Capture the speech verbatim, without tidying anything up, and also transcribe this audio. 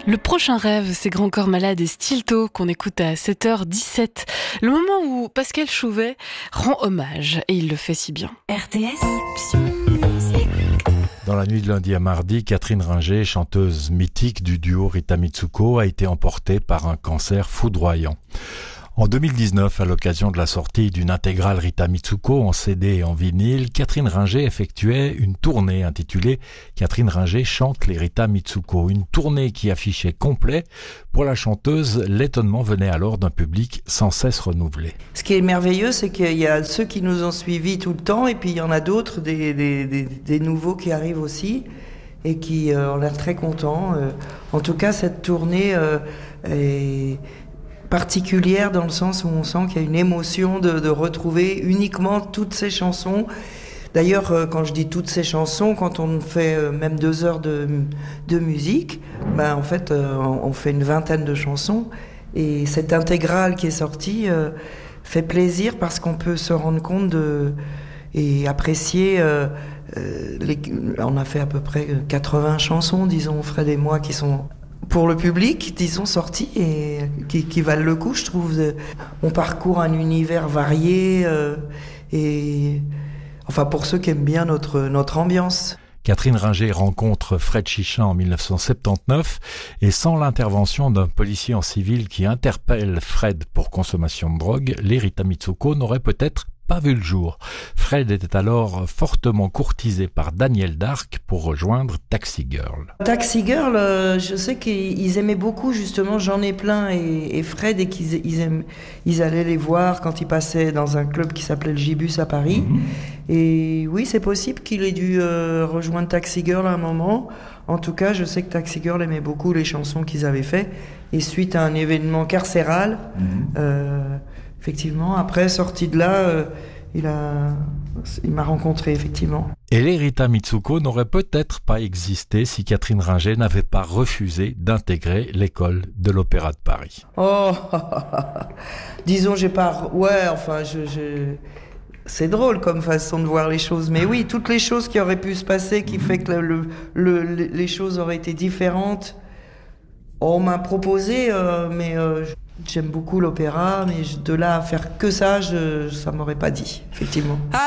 Le prochain rêve, c'est Grand Corps Malade et Stilto qu'on écoute à sept heures dix-sept. Le moment où Pascal Chouvet rend hommage, et il le fait si bien. R T S Musique. Dans la nuit de lundi à mardi, Catherine Ringer, chanteuse mythique du duo Rita Mitsouko, a été emportée par un cancer foudroyant. En deux mille dix-neuf, à l'occasion de la sortie d'une intégrale Rita Mitsouko en C D et en vinyle, Catherine Ringer effectuait une tournée intitulée « Catherine Ringer chante les Rita Mitsouko ». Une tournée qui affichait complet. Pour la chanteuse, l'étonnement venait alors d'un public sans cesse renouvelé. Ce qui est merveilleux, c'est qu'il y a ceux qui nous ont suivis tout le temps, et puis il y en a d'autres, des, des, des, des nouveaux qui arrivent aussi, et qui euh, ont l'air très contents. Euh, en tout cas, cette tournée euh, est particulière dans le sens où on sent qu'il y a une émotion de, de retrouver uniquement toutes ces chansons. D'ailleurs, euh, quand je dis toutes ces chansons, quand on fait euh, même deux heures de, de musique, ben, en fait, euh, on fait une vingtaine de chansons. Et cette intégrale qui est sortie euh, fait plaisir parce qu'on peut se rendre compte de, et apprécier. Euh, euh, les, on a fait à peu près quatre-vingts chansons, disons, Fred et moi, qui sont pour le public, disons, sorties et qui, qui valent le coup, je trouve. On parcourt un univers varié euh, et... Enfin, pour ceux qui aiment bien notre, notre ambiance. Catherine Ringer rencontre Fred Chichin en dix-neuf cent soixante-dix-neuf et sans l'intervention d'un policier en civil qui interpelle Fred pour consommation de drogue, les Rita Mitsouko n'auraient peut-être pas vu le jour. Fred était alors fortement courtisé par Daniel Darc pour rejoindre Taxi Girl. Taxi Girl, euh, je sais qu'ils aimaient beaucoup justement J'en ai plein et, et Fred, et qu'ils ils aiment, ils allaient les voir quand ils passaient dans un club qui s'appelait le Gibus à Paris. Mmh. Et oui, c'est possible qu'il ait dû euh, rejoindre Taxi Girl à un moment. En tout cas, je sais que Taxi Girl aimait beaucoup les chansons qu'ils avaient fait. Et suite à un événement carcéral, mmh. euh, effectivement, après, sorti de là, euh, il a, il m'a rencontré, effectivement. Et les Rita Mitsouko n'auraient peut-être pas existé si Catherine Ringer n'avait pas refusé d'intégrer l'école de l'Opéra de Paris. Oh, disons, j'ai pas... Ouais, enfin, je... je... C'est drôle comme façon de voir les choses, mais oui, toutes les choses qui auraient pu se passer, qui fait que le, le, le, les choses auraient été différentes, on m'a proposé, euh, mais euh, j'aime beaucoup l'opéra, mais de là à faire que ça, je, ça m'aurait pas dit, effectivement.